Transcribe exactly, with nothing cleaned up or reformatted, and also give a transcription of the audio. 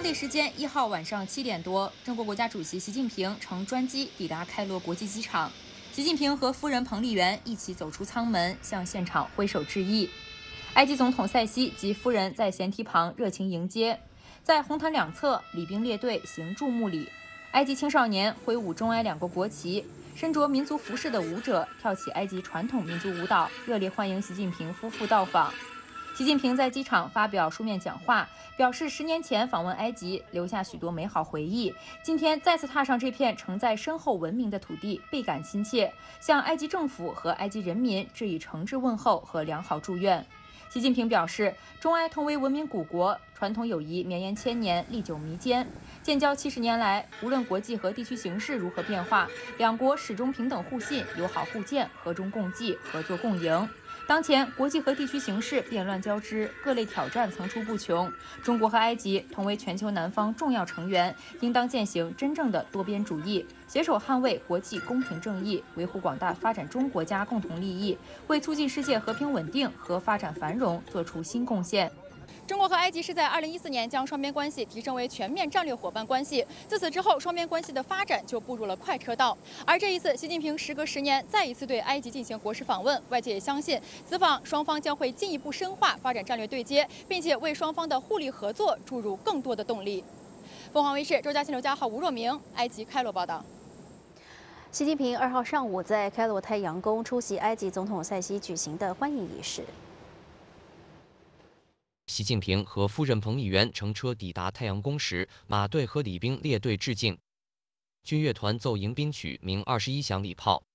当地时间一号晚上七点多，中国国家主席习近平乘专机抵达开罗国际机场。习近平和夫人彭丽媛一起走出舱门，向现场挥手致意。埃及总统塞西及夫人在舷梯旁热情迎接，在红毯两侧，礼兵列队行注目礼。埃及青少年挥舞中埃两国国旗，身着民族服饰的舞者跳起埃及传统民族舞蹈，热烈欢迎习近平夫妇到访。习近平在机场发表书面讲话，表示十年前访问埃及，留下许多美好回忆。今天再次踏上这片承载深厚文明的土地，倍感亲切，向埃及政府和埃及人民致以诚挚问候和良好祝愿。习近平表示，中埃同为文明古国，传统友谊绵延千年，历久弥坚。建交七十年来，无论国际和地区形势如何变化，两国始终平等互信、友好互鉴、和衷共济、合作共赢。当前国际和地区形势变乱交织，各类挑战层出不穷。中国和埃及同为全球南方重要成员，应当践行真正的多边主义，携手捍卫国际公平正义，维护广大发展中国家共同利益，为促进世界和平稳定和发展繁荣做出新贡献。中国和埃及是在二零一四年将双边关系提升为全面战略伙伴关系，自此之后，双边关系的发展就步入了快车道。而这一次，习近平时隔十年再一次对埃及进行国事访问，外界也相信此访双方将会进一步深化发展战略对接，并且为双方的互利合作注入更多的动力。凤凰卫视周嘉欣、刘家浩、吴若明，埃及开罗报道。 习近平二号上午在开罗太阳宫出席埃及总统塞西举行的欢迎仪式。 习近平和夫人彭丽媛乘车抵达太阳宫时，马队和礼兵列队致敬，军乐团奏迎宾曲，鸣二十一响礼炮。